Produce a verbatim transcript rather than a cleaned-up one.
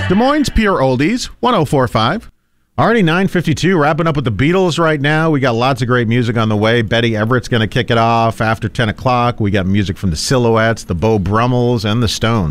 Des Moines Pure Oldies, one oh four point five. Already nine fifty-two, wrapping up with the Beatles right now. We got lots of great music on the way. Betty Everett's going to kick it off after ten o'clock. We got music from the Silhouettes, the Beau Brummels, and the Stones.